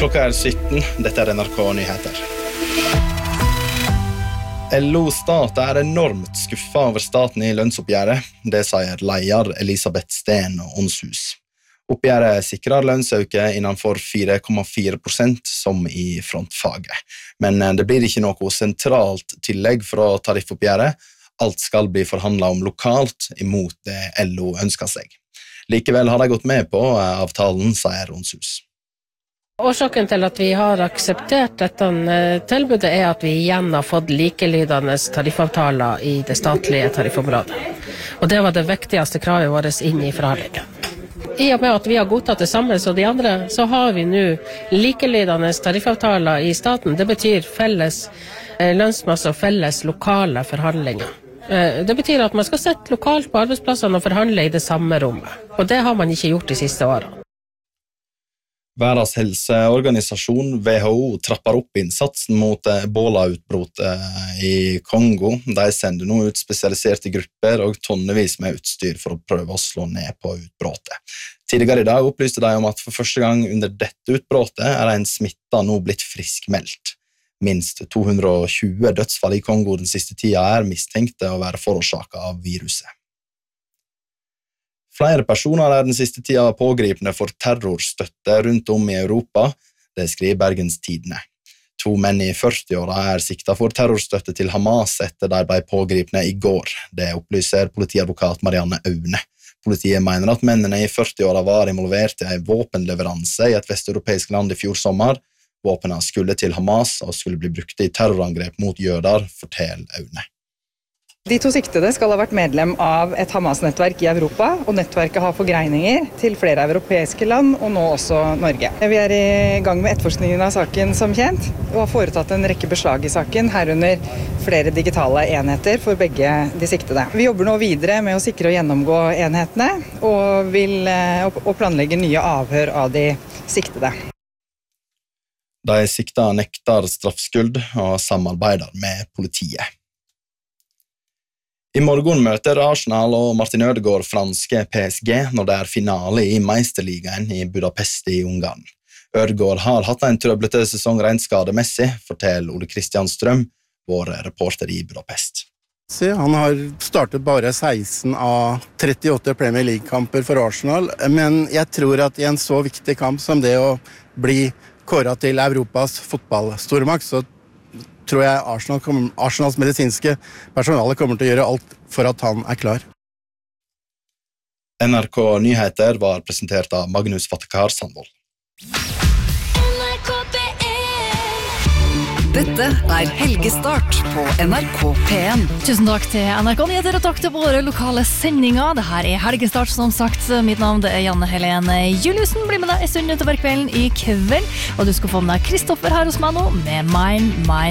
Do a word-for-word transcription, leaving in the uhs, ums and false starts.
Klokka er sytten, dette er N R K Nyheter. L O Stat er enormt skuffet over staten i lønnsoppgjøret. Det sier leder Elisabeth Steen og Åndshus. Oppgjøret sikrer lønnsøke innenfor fire komma fire prosent som i frontfaget. Men det blir ikke noe sentralt tillegg fra tariffoppgjøret. Alt skal bli forhandlet om lokalt imot det L O ønsker seg. Likevel har de gått med på avtalen, sier Åndshus. Årsaken til at vi har akseptert dette tilbudet er at vi igjen har fått likelydende tariffavtaler i det statlige tariffområdet. Og det var det viktigste kravet vårt inn i forhandlingen. I og med at vi har godtatt det samme som de andre, så har vi nå likelydende tariffavtaler i staten. Det betyr felles lønnsmasse og felles lokale forhandlinger. Det betyr at man skal sitte lokalt på arbeidsplassene og forhandle i det samme rommet. Og det har man ikke gjort de siste årene. Verdens helseorganisasjon W H O trapper opp innsatsen mot ebola-utbruddet i Kongo. De sender nå ut spesialiserte grupper og tonnevis med utstyr for å prøve å slå ned på utbruddet. Tidligere i dag opplyste de om at for første gang under dette utbruddet er en smittet nå blitt friskmeldt. Minst to hundre og tjue dødsfall i Kongo den siste tida er mistenkte å være forårsaket av viruset. Flere personer er den siste tida pågripne for terrorstøtte rundt om i Europa, det skriver Bergens Tidende. To menn i førti-åra er siktet for terrorstøtte til Hamas etter de ble pågripne i går. Det opplyser politiadvokat Marianne Aune. Politiet mener at mennene i førti-åra var involvert i en våpenleveranse i et vesteuropeisk land i fjor sommer. Våpene skulle til Hamas og skulle bli brukt i terrorangrep mot jøder, forteller Aune. De to siktede skal ha vært medlem av et Hamas-nettverk i Europa, og nettverket har forgreininger til flere europeiske land, og nå også Norge. Vi er i gang med etterforskningen av saken som kjent, og har foretatt en rekke beslag i saken, herunder flere digitale enheter for begge de siktede. Vi jobber nå videre med å sikre og gjennomgå enhetene, og vil og planlegge nye avhør av de siktede. De sikta nekter straffskyld og samarbeider med politiet. I morgen møter Arsenal og Martin Ødegaard franske P S G når det er finale i Meisterligaen i Budapest i Ungarn. Ødegaard har hatt en trøblete sesong rent skademessig, forteller Ole Kristian Strøm, vår reporter i Budapest. Han har startet bare seksten av trettiåtte Premier League-kamper for Arsenal, men jeg tror at i en så viktig kamp som det å bli kåret til Europas fotballstormakt, så tror jeg Arsenal kommer, Arsenals medisinske personale kommer til å gjøre alt for at han er klar. N R K Nyheter var presentert av Magnus Fattekar Sandvold. Dette er Helgestart på N R K P en. Tusen takk til N R K Nyheter og takk til våre lokale sendinger. Dette er Helgestart, som sagt. Mitt navn det er Janne Helene Juliussen. Bli med deg en stund utover kvelden i kveld. Og du skal få med deg Kristoffer her hos meg nå med Mine, Mine.